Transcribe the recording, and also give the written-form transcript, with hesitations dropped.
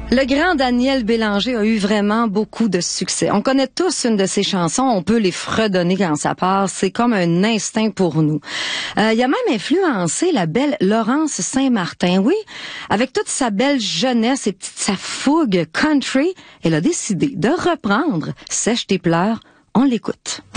Le grand Daniel Bélanger a eu vraiment beaucoup de succès. On connaît tous une de ses chansons, on peut les fredonner quand ça passe, c'est comme un instinct pour nous. Il a même influencé la belle Laurence Saint-Martin, oui, avec toute sa belle jeunesse et sa fougue country, elle a décidé de reprendre Sèche tes pleurs, on l'écoute.